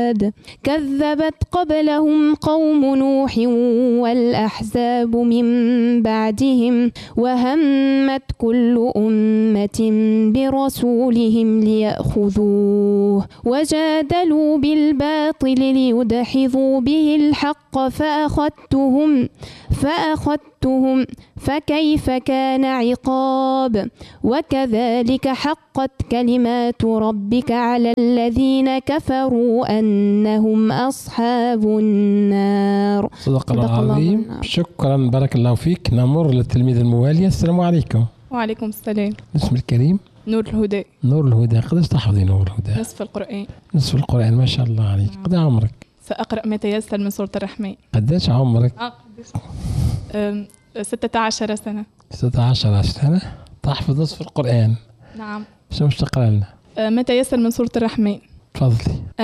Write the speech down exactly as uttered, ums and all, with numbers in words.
كذبت قبلهم قوم نوح والأحزاب من بعدهم وهمت كل أمة برسولهم ليأخذوه وجادلوا بالباطل ليدحضوا به الحق فأخذتهم فأخذتهم فكيف كان عقاب وكذلك حقت كلمات ربك على الذين كفروا أنهم أصحاب النار. صدق الله العظيم. شكرا، بارك الله فيك. نمر للتلميذ الموالية. السلام عليكم. وعليكم السلام. اسم الكريم؟ نور الهدى. نور الهدى. قداش تحفظي نور الهدى؟ نصف القرآن. نصف القرآن، ما شاء الله عليك. قد عمرك؟ سأقرأ ما تيسر من سورة الرحمن. قداش عمرك؟ أه ستة عشر سنة. ستة عشر سنة تحفظ نصف القرآن. نعم. شو مش تقرأ لنا؟ أه ما تيسر من سورة الرحمن. تفضلي.